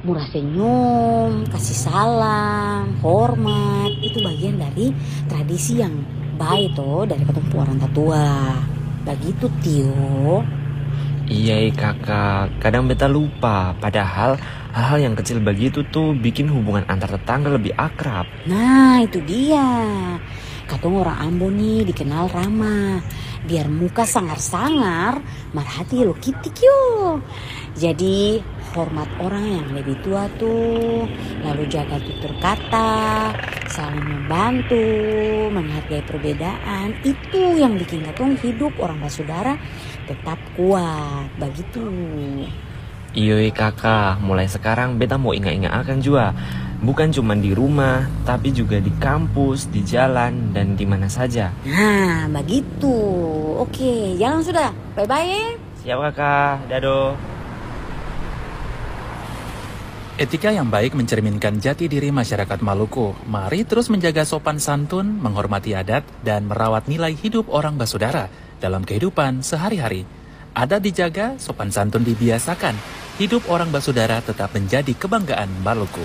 Murah senyum, kasih salam, hormat, itu bagian dari tradisi yang baik toh dari ketemu orang tatua. Begitu Tio. Iya kakak, kadang beta lupa. Padahal hal-hal yang kecil begitu tuh bikin hubungan antar tetangga lebih akrab. Nah itu dia. Katong orang Ambon nih dikenal ramah. Biar muka sangar-sangar, marhati lo kitik yo. Jadi hormat orang yang lebih tua tuh, lalu jaga tutur kata, saling membantu, menghargai perbedaan. Itu yang bikin katong hidup orang bersaudara tetap kuat. Begitu. Iya kakak, mulai sekarang beta mau ingat-ingat akan juga. Bukan cuma di rumah, tapi juga di kampus, di jalan, dan di mana saja. Nah begitu. Oke, jalan sudah. Bye-bye. Siap kakak, dado. Etika yang baik mencerminkan jati diri masyarakat Maluku. Mari terus menjaga sopan santun, menghormati adat, dan merawat nilai hidup orang bersaudara dalam kehidupan sehari-hari. Adat dijaga, sopan santun dibiasakan. Hidup orang bersaudara tetap menjadi kebanggaan Maluku.